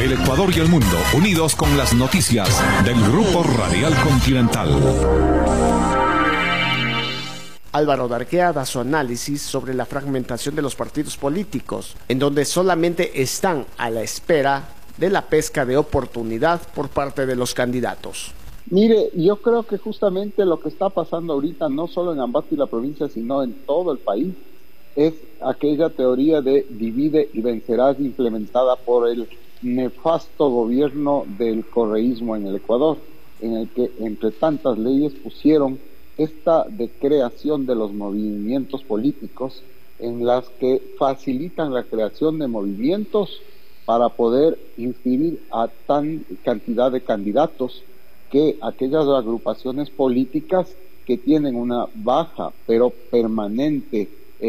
El Ecuador y el mundo unidos con las noticias del Grupo Radial Continental. Álvaro Darquea da su análisis sobre la fragmentación de los partidos políticos, en donde solamente están a la espera de la pesca de oportunidad por parte de los candidatos. Mire, yo creo que justamente lo que está pasando ahorita, no solo en Ambato y la provincia, sino en todo el país, es aquella teoría de divide y vencerás implementada por el nefasto gobierno del correísmo en el Ecuador, en el que entre tantas leyes pusieron esta de creación de los movimientos políticos, en las que facilitan la creación de movimientos para poder inscribir a tan cantidad de candidatos que aquellas agrupaciones políticas que tienen una baja pero permanente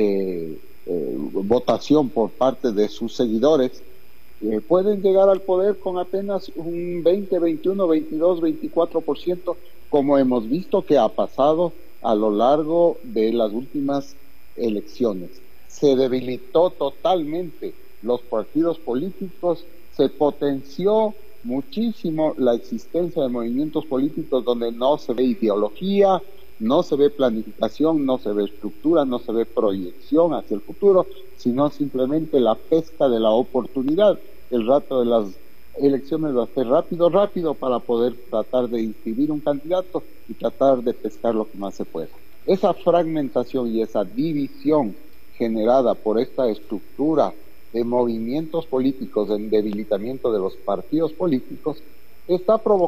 votación por parte de sus seguidores pueden llegar al poder con apenas un 20, 21, 22, 24%, como hemos visto que ha pasado a lo largo de las últimas elecciones. Se debilitó totalmente los partidos políticos, se potenció muchísimo la existencia de movimientos políticos donde no se ve ideología, no se ve planificación, no se ve estructura, no se ve proyección hacia el futuro, sino simplemente la pesca de la oportunidad. El rato de las elecciones va a ser rápido para poder tratar de inscribir un candidato y tratar de pescar lo que más se pueda. Esa fragmentación y esa división generada por esta estructura de movimientos políticos, en debilitamiento de los partidos políticos, está provocando